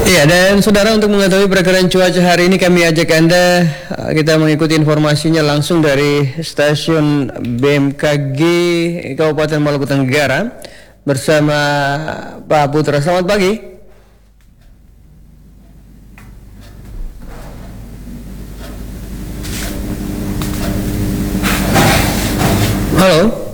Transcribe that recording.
Iya, dan saudara untuk mengetahui perkiraan cuaca hari ini kami ajak Anda kita mengikuti informasinya langsung dari stasiun BMKG Kabupaten Maluku Tenggara bersama Pak Putra. Selamat pagi. Halo.